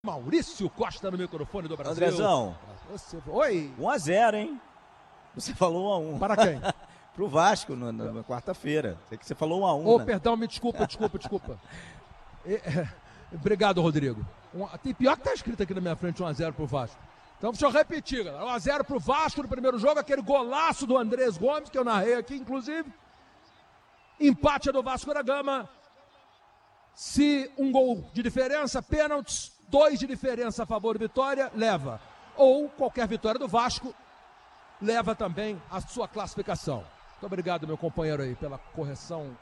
Maurício Costa no microfone do Brasil. Andrezão. Oi. 1-0, hein? Você falou 1-1. Para quem? Pro Vasco na quarta-feira. Sei que você falou 1-1. Oh, né? perdão, me desculpa. Obrigado, Rodrigo. Tem pior que tá escrito aqui na minha frente 1-0 pro Vasco. Então deixa eu repetir, galera. 1-0 pro Vasco no primeiro jogo, aquele golaço do Andrés Gomes, que eu narrei aqui, inclusive. Empate do Vasco da Gama. Se um gol de diferença, pênaltis, 2 de diferença a favor de Vitória, leva. Ou qualquer vitória do Vasco leva também a sua classificação. Muito obrigado, meu companheiro aí, pela correção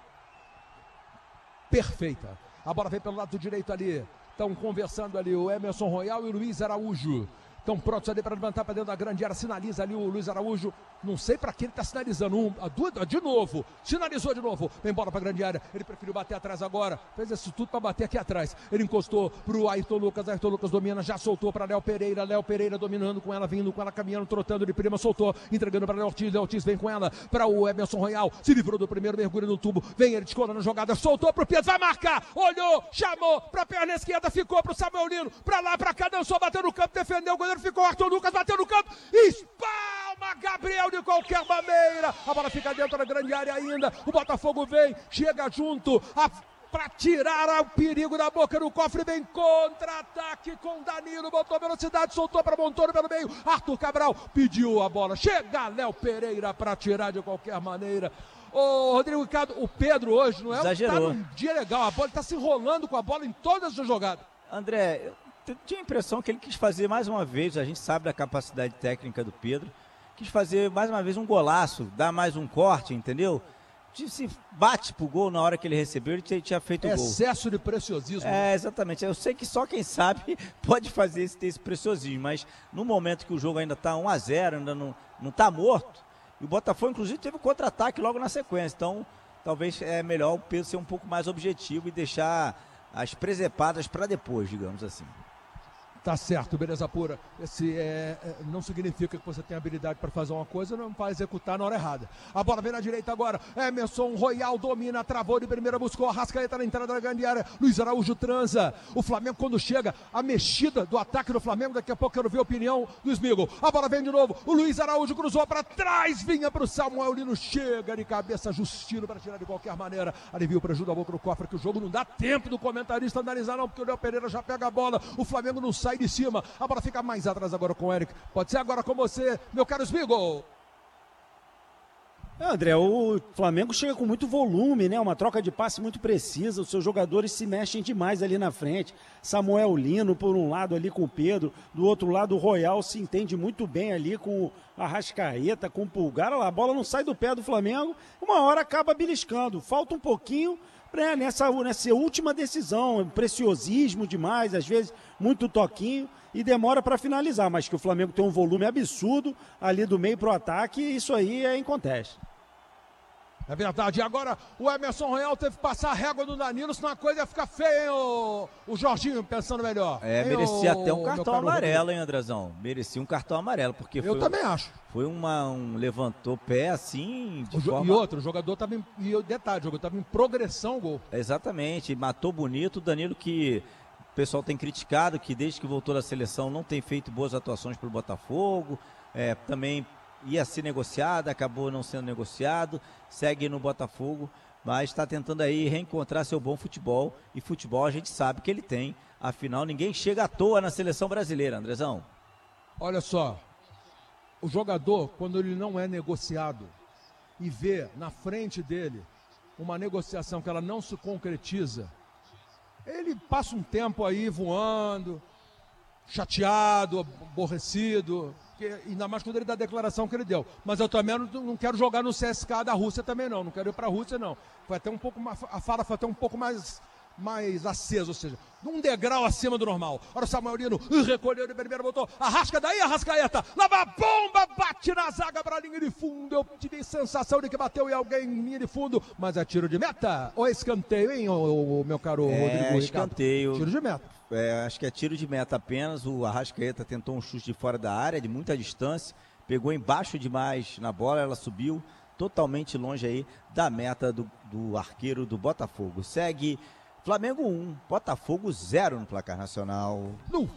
perfeita. A bola vem pelo lado direito ali. Estão conversando ali o Emerson Royal e o Luiz Araújo. Estão prontos ali para levantar para dentro da grande área. Sinaliza ali o Luiz Araújo. Não sei para que ele está sinalizando. De novo. Sinalizou de novo. Vem bola para a grande área. Ele preferiu bater atrás agora. Fez isso tudo para bater aqui atrás. Ele encostou para o Ayrton Lucas. Ayrton Lucas domina. Já soltou para Léo Pereira. Léo Pereira dominando com ela. Vindo com ela. Caminhando, trotando de prima. Soltou. Entregando para Léo Ortiz. Léo Ortiz vem com ela. Para o Emerson Royal. Se livrou do primeiro. Mergulho no tubo. Vem ele descola na jogada. Soltou para o Pedro. Vai marcar. Olhou. Chamou. Para a perna esquerda. Ficou para o Samuel Lino. Para lá, para cá. Dançou. Bateu no campo. Defendeu. O goleiro ficou. Ayrton Lucas bateu no campo. Espalma Gabriel de qualquer maneira. A bola fica dentro da grande área ainda. O Botafogo vem. Chega junto. Para tirar o perigo da boca do cofre, vem contra-ataque com Danilo, botou velocidade, soltou para Montoro pelo meio, Arthur Cabral pediu a bola, chega Léo Pereira para tirar de qualquer maneira. Ô Rodrigo Ricardo, o Pedro hoje não é Exagerou. Tá num dia legal, a bola está se enrolando com a bola em todas as jogadas. André, eu tinha a impressão que ele quis fazer mais uma vez, a gente sabe da capacidade técnica do Pedro, quis fazer mais uma vez um golaço, dar mais um corte, entendeu? Se bate pro gol na hora que ele recebeu, ele tinha feito o gol. Excesso de preciosismo. É, exatamente. Eu sei que só quem sabe pode fazer esse preciosismo, mas no momento que o jogo ainda tá 1-0, ainda não tá morto, e o Botafogo, inclusive, teve um contra-ataque logo na sequência. Então, talvez é melhor o Pedro ser um pouco mais objetivo e deixar as presepadas para depois, digamos assim. Tá certo, beleza pura. Esse não significa que você tem habilidade para fazer uma coisa, não vai executar na hora errada. A bola vem na direita agora. Emerson Royal domina, travou de primeira, buscou a Arrascaeta na entrada da grande área. Luiz Araújo transa. O Flamengo, quando chega, a mexida do ataque do Flamengo, daqui a pouco eu quero ver a opinião do Smigol. A bola vem de novo. O Luiz Araújo cruzou para trás, vinha para o Samuel Lino, chega de cabeça, Justino para tirar de qualquer maneira. Alivio para ajuda a boca do cofre, que o jogo não dá tempo do comentarista analisar, não, porque o Léo Pereira já pega a bola. O Flamengo não sai de cima, a bola fica mais atrás agora com o Eric, pode ser agora com você, meu caro Smigol. André, o Flamengo chega com muito volume, né? Uma troca de passe muito precisa, os seus jogadores se mexem demais ali na frente. Samuel Lino por um lado ali com o Pedro, do outro lado o Royal se entende muito bem ali com o Arrascaeta, com o Pulgar. Olha lá, a bola não sai do pé do Flamengo, uma hora acaba beliscando, falta um pouquinho nessa última decisão, preciosismo demais, às vezes muito toquinho e demora para finalizar, mas que o Flamengo tem um volume absurdo ali do meio para o ataque, isso aí é inconteste. É verdade, e agora o Emerson Royal teve que passar a régua do Danilo, senão a coisa ia ficar feia, hein, o Jorginho, pensando melhor. Merecia até um cartão amarelo, hein, Andrezão? Merecia um cartão amarelo, porque também acho. Foi um levantou pé assim, E outro, o jogador estava detalhe, o jogador estava em progressão o gol. Exatamente, matou bonito, o Danilo que o pessoal tem criticado, que desde que voltou da seleção não tem feito boas atuações para o Botafogo, também ia ser negociado, acabou não sendo negociado, segue no Botafogo, mas está tentando aí reencontrar seu bom futebol, e futebol a gente sabe que ele tem, afinal ninguém chega à toa na seleção brasileira, Andrezão. Olha só, o jogador, quando ele não é negociado e vê na frente dele uma negociação que ela não se concretiza, ele passa um tempo aí voando, chateado, aborrecido, ainda mais quando ele dá a declaração que ele deu. Mas eu também não quero jogar no CSKA da Rússia também não quero ir para a Rússia não. Foi até um pouco, a fala foi até um pouco mais acesa, ou seja, um degrau acima do normal. Olha o Samuel Lino, recolheu de primeiro, botou, arrasca daí, Arrascaeta, lava a bomba, bate na zaga para a linha de fundo. Eu tive sensação de que bateu em alguém em linha de fundo, mas é tiro de meta ou escanteio, hein, o meu caro Rodrigo? Escanteio. Tiro de meta. Acho que é tiro de meta apenas. O Arrascaeta tentou um chute de fora da área, de muita distância, pegou embaixo demais na bola, ela subiu totalmente longe aí da meta do arqueiro do Botafogo. Segue Flamengo 1, Botafogo 0 no placar nacional. No